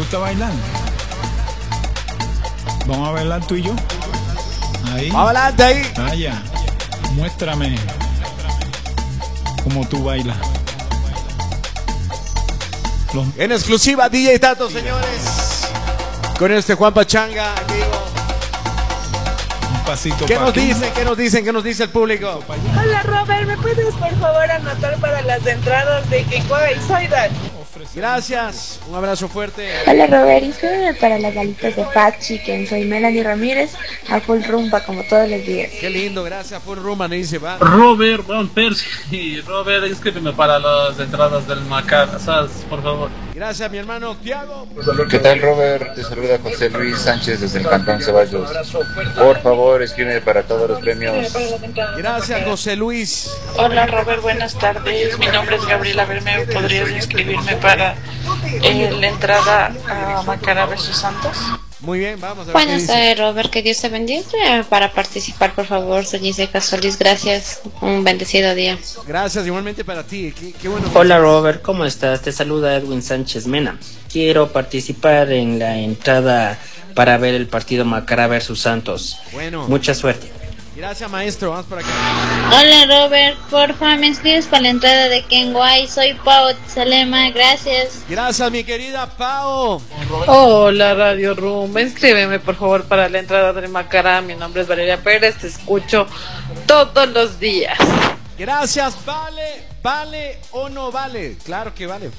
gusta bailar? Vamos a bailar tú y yo. Ahí. Adelante ahí. Vaya. Muéstrame cómo tú bailas. En exclusiva, DJ Tato, señores. Con este Juan Pachanga, amigo. Un pasito. ¿Qué nos dicen? ¿Qué nos dicen? ¿Qué nos dice el público? Hola Robert, ¿me puedes por favor anotar para las entradas de Kenguay y Soidan? Gracias, un abrazo fuerte. Hola Robert, inscríbeme para las galitas de Fat Chicken. Soy Melanie Ramírez, a full rumba como todos los días. Qué lindo, gracias, full rumba, dice, va. Robert, Van Persie, Robert, inscríbeme para las entradas del Macarasas, por favor. Gracias, mi hermano Tiago. ¿Qué tal, Robert? Te saluda José Luis Sánchez desde el Cantón Ceballos. Por favor, escríbeme para todos los premios. Gracias, José Luis. Hola, Robert, buenas tardes. Mi nombre es Gabriela Bermeo. ¿Podrías inscribirme para la entrada a Macará vs Santos? Muy bien, vamos a ver. Buenas tardes, Robert, que Dios te bendiga. Para participar, por favor, soy Giseca Solís, gracias, un bendecido día. Gracias, igualmente para ti, qué bueno. Hola Robert, ¿cómo estás? Te saluda Edwin Sánchez Mena. Quiero participar en la entrada para ver el partido Macará vs Santos. Bueno. Mucha suerte. Gracias, maestro, vamos por acá. Hola Robert, porfa, me inscribes para la entrada de Kenguay, soy Pau Salema, gracias. Gracias, mi querida Pau. Hola, Radio Rumba, inscríbeme por favor para la entrada de Macará. Mi nombre es Valeria Pérez, te escucho todos los días. Gracias, vale o no vale. Claro que vale.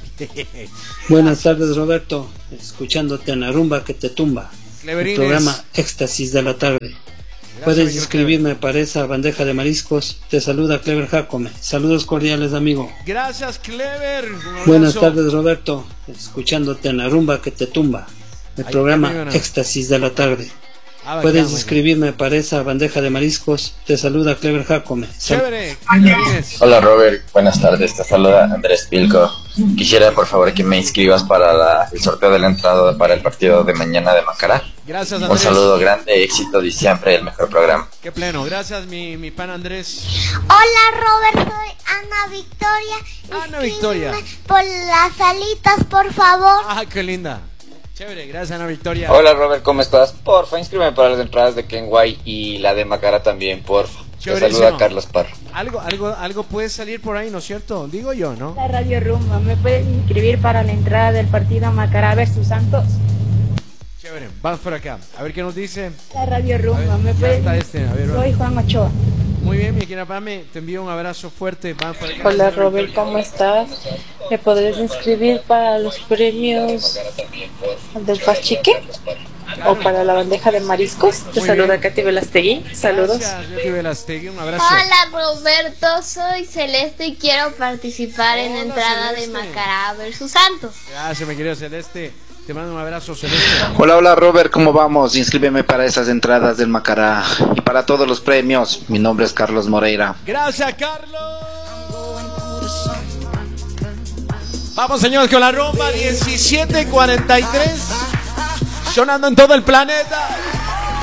Buenas tardes, Roberto, escuchándote en la rumba que te tumba. Cleverines. El programa Éxtasis de la tarde. Puedes inscribirme para esa bandeja de mariscos. Te saluda Clever Jacome. Saludos cordiales, amigo. Gracias, Clever. Buenas tardes, Roberto. Escuchándote en la rumba que te tumba. El programa Éxtasis de la tarde. Puedes inscribirme para esa bandeja de mariscos. Te saluda Clever Jacome. Chévere. Hola Robert, buenas tardes. Te saluda Andrés Pilco. Quisiera por favor que me inscribas para el sorteo de la entrada para el partido de mañana de Macará. Gracias, Andrés. Un saludo grande, éxito y siempre el mejor programa. Qué pleno. Gracias, mi pan Andrés. Hola Robert, soy Ana Victoria. Ana Victoria. Por las alitas, por favor. Ah, qué linda. Chévere, gracias Ana Victoria. Hola Robert, ¿cómo estás? Porfa, inscríbeme para las entradas de Kenguay y la de Macará también, porfa. Te saluda Carlos Parro. Algo puede salir por ahí, ¿no es cierto? Digo yo, ¿no? La Radio Rumba, ¿me puedes inscribir para la entrada del partido Macará vs Santos? Chévere, vamos por acá. A ver qué nos dice. La Radio Rumba, ¿me puedes? Soy Juan Ochoa. Muy bien, mi querida Pame, te envío un abrazo fuerte. Vamos por acá. Hola Robert, ¿cómo estás? ¿Me podrías inscribir para los premios del Fat Chicken? ¿O para la bandeja de mariscos? Te saluda Katy Velastegui. Saludos. Gracias, Katy Velastegui, un abrazo. Hola Roberto, soy Celeste y quiero participar en la entrada de Macará vs Santos. Gracias, mi querido Celeste. Te mando un abrazo, Celeste. Hola Robert, ¿cómo vamos? Inscríbeme para esas entradas del Macará y para todos los premios. Mi nombre es Carlos Moreira. Gracias, Carlos. Vamos, señores, con la rumba 17:43. Sonando en todo el planeta.